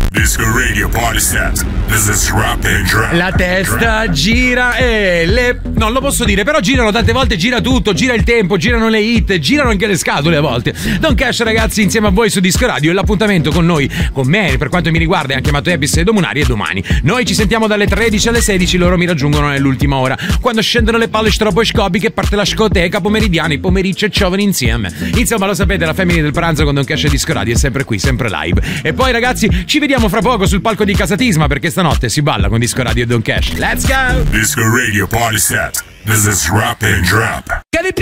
Disco Radio Party Set. This is Rap and Drop. La testa gira e non lo posso dire, però girano tante volte, gira tutto, gira il tempo, girano le hit, girano anche le scatole a volte. Don Cash, ragazzi, insieme a voi su Disco Radio, e l'appuntamento con noi, con me, per quanto mi riguarda, e anche Matteo Ebis e Domunari, è domani. Noi ci sentiamo dalle 13 alle 16, loro mi raggiungono nell'ultima ora, quando scendono le palle stroboscopiche, parte la scoteca pomeridiana, i pomericci e giovani insieme. Insomma, lo sapete, la famiglia del pranzo con Don Cash e Disco Radio è sempre qui, sempre live. E poi, ragazzi, ci vediamo fra poco sul palco di Casatisma, perché stanotte si balla con Disco Radio e Don Cash. Let's go! Disco Radio Party Set. This is Rap and Drop.